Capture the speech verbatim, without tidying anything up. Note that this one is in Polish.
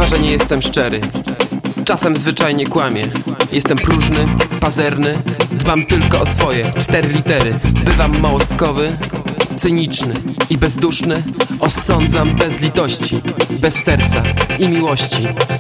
chyba że nie jestem szczery. Czasem zwyczajnie kłamię. Jestem próżny, pazerny, dbam tylko o swoje cztery litery. Bywam małostkowy, cyniczny i bezduszny. Osądzam bez litości, bez serca i miłości.